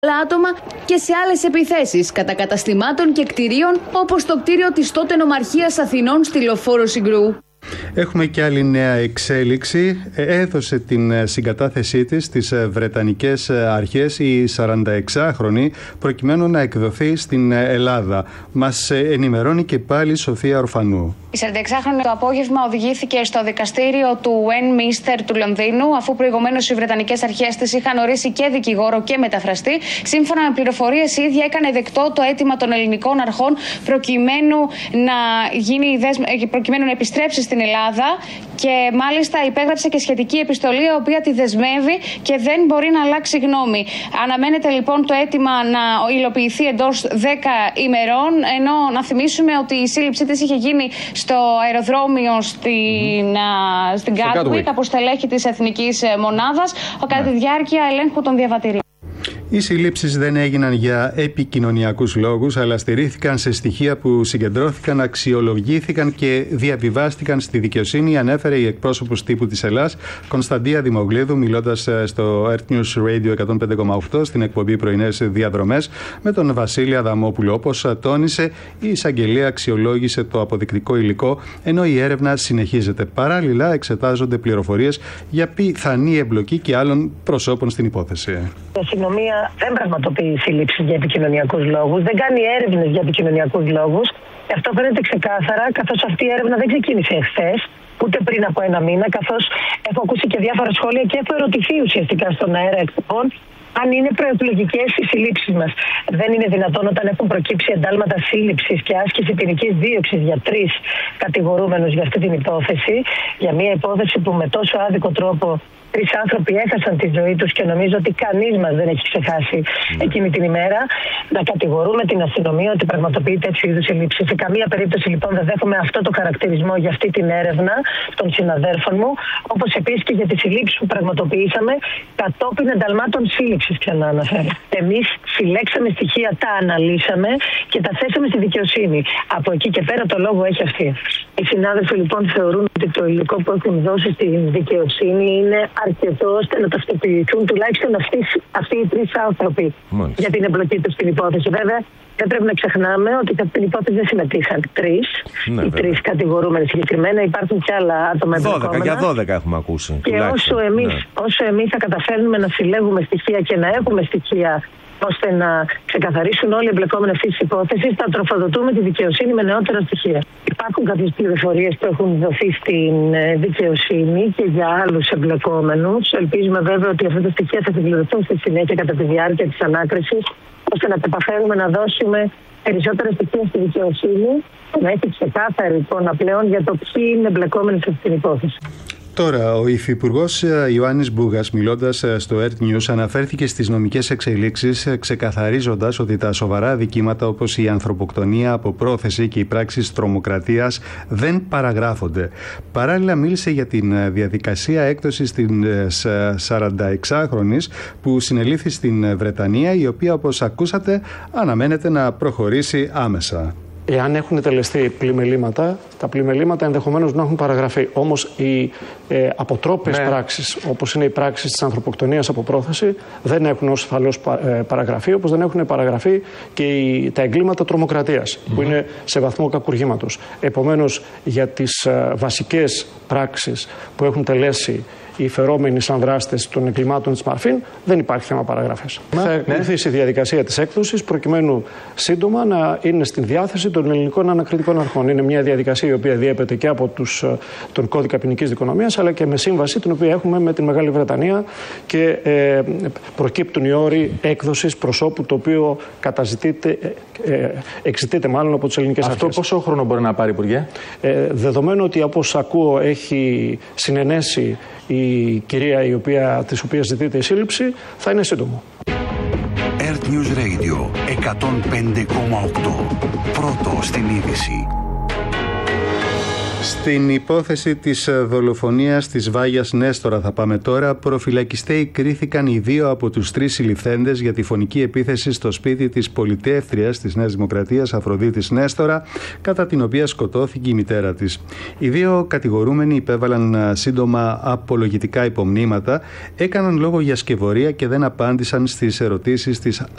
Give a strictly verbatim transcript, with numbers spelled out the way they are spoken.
άλλα άτομα και σε άλλες επιθέσεις κατά καταστημάτων και κτηρίων, όπως το κτίριο της τότε Νομαρχίας Αθηνών στη Λεωφόρο Συγκρού. Έχουμε και άλλη νέα εξέλιξη. Έδωσε την συγκατάθεσή της στις Βρετανικές αρχές η σαρανταεξάχρονη προκειμένου να εκδοθεί στην Ελλάδα. Μας ενημερώνει και πάλι η Σοφία Ορφανού. Η σαρανταεξάχρονη το απόγευμα οδηγήθηκε στο δικαστήριο του Westminster του Λονδίνου, αφού προηγουμένως οι Βρετανικές αρχές της είχαν ορίσει και δικηγόρο και μεταφραστή. Σύμφωνα με πληροφορίες, η ίδια έκανε δεκτό το αίτημα των ελληνικών αρχών προκειμένου να, γίνει, προκειμένου να επιστρέψει στην Ελλάδα και μάλιστα υπέγραψε και σχετική επιστολή, η οποία τη δεσμεύει και δεν μπορεί να αλλάξει γνώμη. Αναμένεται λοιπόν το αίτημα να υλοποιηθεί εντός δέκα ημερών, ενώ να θυμίσουμε ότι η σύλληψή της είχε γίνει στο αεροδρόμιο στην, mm-hmm. στην Gatwick από στελέχη της Εθνικής Μονάδας κατά τη διάρκεια ελέγχου των διαβατηρίων. Οι συλλήψεις δεν έγιναν για επικοινωνιακούς λόγους, αλλά στηρίχθηκαν σε στοιχεία που συγκεντρώθηκαν, αξιολογήθηκαν και διαβιβάστηκαν στη δικαιοσύνη, ανέφερε η εκπρόσωπος τύπου της Ελλάς, Κωνσταντία Δημογλίδου, μιλώντας στο Earth News Radio εκατόν πέντε κόμμα οκτώ στην εκπομπή Πρωινές Διαδρομές με τον Βασίλη Αδαμόπουλο. Όπως τόνισε, η εισαγγελία αξιολόγησε το αποδεικτικό υλικό, ενώ η έρευνα συνεχίζεται. Παράλληλα, εξετάζονται πληροφορίες για πιθανή εμπλοκή και άλλων προσώπων στην υπόθεση. Η αστυνομία δεν πραγματοποιεί σύλληψεις για επικοινωνιακούς λόγους, δεν κάνει έρευνες για επικοινωνιακούς λόγους. Αυτό φαίνεται ξεκάθαρα, καθώς αυτή η έρευνα δεν ξεκίνησε εχθές, ούτε πριν από ένα μήνα, καθώς έχω ακούσει και διάφορα σχόλια και έχω ερωτηθεί ουσιαστικά στον αέρα εκπομπών αν είναι προεκλογικές οι συλλήψεις μας. Δεν είναι δυνατόν όταν έχουν προκύψει εντάλματα σύλληψης και άσκηση ποινικής δίωξης για τρεις κατηγορούμενους για αυτή την υπόθεση, για μια υπόθεση που με τόσο άδικο τρόπο τρεις άνθρωποι έχασαν τη ζωή τους και νομίζω ότι κανείς μας δεν έχει ξεχάσει mm. εκείνη την ημέρα, να κατηγορούμε την αστυνομία ότι πραγματοποιεί τέτοιου είδους συλλήψεις. Σε καμία περίπτωση λοιπόν δεν δέχομαι αυτό το χαρακτηρισμό για αυτή την έρευνα των συναδέρφων μου, όπως επίσης και για τις συλλήψεις που πραγματοποιήσαμε κατόπιν ενταλμάτων σύλληψης, πια να αναφέρω. Εμείς συλλέξαμε στοιχεία, τα αναλύσαμε και τα θέσαμε στη δικαιοσύνη. Από εκεί και πέρα το λόγο έχει αυτή. Οι συνάδελφοι λοιπόν θεωρούν ότι το υλικό που έχουν δώσει στην δικαιοσύνη είναι αρκετό ώστε να ταυτοποιηθούν τουλάχιστον αυτοί, αυτοί οι τρεις άνθρωποι Μάλιστα. για την εμπλοκή τους στην υπόθεση. Βέβαια, δεν πρέπει να ξεχνάμε ότι σε αυτήν την υπόθεση δεν συμμετείχαν τρεις, ναι, οι τρεις κατηγορούμενοι συγκεκριμένα. Υπάρχουν και άλλα άτομα εμπλεκόμενα. Για δώδεκα έχουμε ακούσει. Και όσο εμείς, ναι. όσο εμείς θα καταφέρνουμε να συλλέγουμε στοιχεία και να έχουμε στοιχεία ώστε να ξεκαθαρίσουν όλοι οι εμπλεκόμενοι αυτή τη υπόθεση, θα τροφοδοτούμε τη δικαιοσύνη με νεότερα στοιχεία. Υπάρχουν κάποιες πληροφορίες που έχουν δοθεί στην δικαιοσύνη και για άλλους εμπλεκόμενους. Ελπίζουμε βέβαια ότι αυτά τα στοιχεία θα συμπληρωθούν στη συνέχεια κατά τη διάρκεια της ανάκρισης, ώστε να καταφέρουμε να δώσουμε περισσότερα στοιχεία στη δικαιοσύνη, να έχει ξεκάθαρη εικόνα πλέον για το ποιοι είναι εμπλεκόμενοι σε αυτή την υπόθεση. Τώρα, ο Υφυπουργός Ιωάννης Μπούγας, μιλώντας στο Earth News, αναφέρθηκε στις νομικές εξελίξεις, ξεκαθαρίζοντας ότι τα σοβαρά δικήματα όπως η ανθρωποκτονία από πρόθεση και οι πράξεις τρομοκρατίας δεν παραγράφονται. Παράλληλα, μίλησε για την διαδικασία έκδοσης της σαρανταεξάχρονης που συνελήφθη στην Βρετανία, η οποία, όπως ακούσατε, αναμένεται να προχωρήσει άμεσα. Εάν έχουν τελεστεί πλημελήματα, τα πλημελήματα ενδεχομένως να έχουν παραγραφεί. Όμως οι ε, αποτρόπες ναι. πράξεις, όπως είναι οι πράξεις της ανθρωποκτονίας από πρόθεση, δεν έχουν ως υφαλώς παραγραφεί, όπως δεν έχουν παραγραφεί και οι, τα εγκλήματα τρομοκρατίας, mm-hmm. που είναι σε βαθμό κακουργήματος. Επομένως, για τις ε, βασικές πράξεις που έχουν τελέσει οι φερόμενοι σαν δράστες των εγκλημάτων της Μαρφίν, δεν υπάρχει θέμα παραγραφής. Ναι, θα ακολουθήσει ναι. η διαδικασία της έκδοσης προκειμένου σύντομα να είναι στην διάθεση των ελληνικών ανακριτικών αρχών. Είναι μια διαδικασία η οποία διέπεται και από τους, τον κώδικα ποινικής δικονομίας, αλλά και με σύμβαση την οποία έχουμε με τη Μεγάλη Βρετανία και ε, προκύπτουν οι όροι έκδοσης προσώπου το οποίο καταζητείται, ε, εξητείται μάλλον από τις ελληνικές αρχές. Αυτό πόσο χρόνο μπορεί να πάρει, Υπουργέ? Ε, δεδομένου ότι, όπως ακούω, έχει συνενέσει η κυρία η οποία, της οποίας ζητείται η σύλληψη, θα είναι σύντομο. Earth News Radio εκατόν πέντε κόμμα οκτώ. Πρώτο στην είδηση. Στην υπόθεση της δολοφονίας της Βάγιας Νέστορα θα πάμε τώρα. Προφυλακιστέοι κρίθηκαν οι δύο από τους τρεις συλληφθέντες για τη φονική επίθεση στο σπίτι της πολιτεύτριας της Νέας Δημοκρατίας Αφροδίτης Νέστορα, κατά την οποία σκοτώθηκε η μητέρα της. Οι δύο κατηγορούμενοι υπέβαλαν σύντομα απολογητικά υπομνήματα, έκαναν λόγο για σκευωρία και δεν απάντησαν στις ερωτήσεις της